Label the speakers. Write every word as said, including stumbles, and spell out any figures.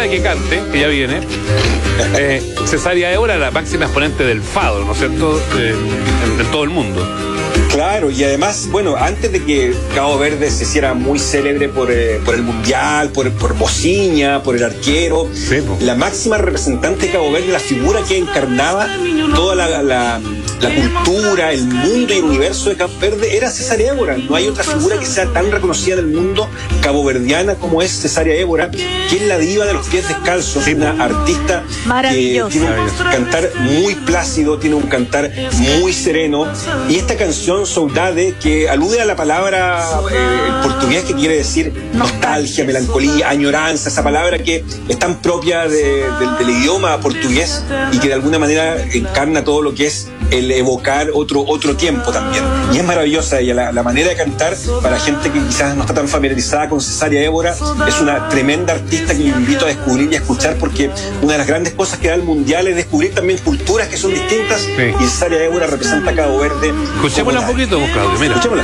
Speaker 1: de que cante, que ya viene. Eh, Cesárea Évora, la máxima exponente del fado, ¿no es cierto?, eh, en, en todo el mundo.
Speaker 2: Claro, y además, bueno, antes de que Cabo Verde se hiciera muy célebre por, eh, por el Mundial, por, por Mociña, por el arquero, sí, la máxima representante de Cabo Verde, la figura que encarnaba toda la, la, la cultura, el mundo y el universo de Cabo Verde, era Cesárea Évora. No hay otra figura que sea tan reconocida en el mundo caboverdiana como es Cesárea Évora, que es la diva de los pies descalzos, sí, una artista que tiene un cantar muy plácido, tiene un cantar muy sereno, y esta canción Saudade, que alude a la palabra eh, en portugués que quiere decir nostalgia, melancolía, añoranza, esa palabra que es tan propia de, de, del idioma portugués y que de alguna manera encarna todo lo que es el evocar otro, otro tiempo también. Y es maravillosa ella, la, la manera de cantar, para gente que quizás no está tan familiarizada con Cesárea Évora, es una tremenda artista que yo invito a descubrir y a escuchar, porque una de las grandes cosas que da el Mundial es descubrir también culturas que son distintas, sí, y Cesárea Évora representa a Cabo Verde.
Speaker 1: Escuchémosla un poquito, Claudio, mira.
Speaker 2: Escuchémosla.